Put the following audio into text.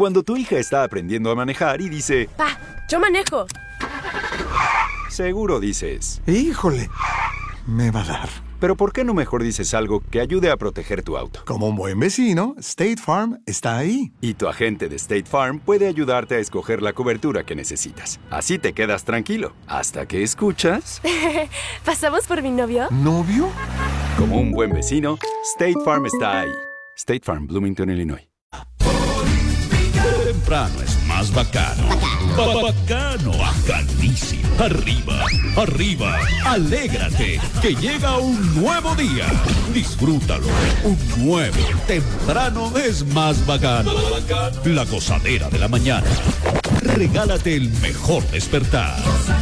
Cuando tu hija está aprendiendo a manejar y dice, Pa, yo manejo. seguro dices, Híjole, me va a dar. pero ¿por qué no mejor dices algo que ayude a proteger tu auto? Como un buen vecino, State Farm está ahí. Y tu agente de State Farm puede ayudarte a escoger la cobertura que necesitas. Así te quedas tranquilo, hasta que escuchas... ¿Pasamos por mi novio? ¿Novio? Como un buen vecino, State Farm está ahí. State Farm, Bloomington, Illinois. Temprano es más bacano. Bacano, bacanísimo. Arriba, arriba, alégrate, que llega un nuevo día. Disfrútalo. Un nuevo temprano es más bacano. La gozadera de la mañana. Regálate el mejor despertar.